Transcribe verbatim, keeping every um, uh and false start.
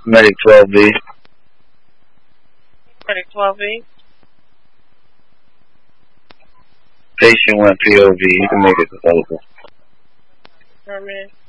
Medic twelve B. Medic twelve B. Patient went P O V. You can make it available. Permit.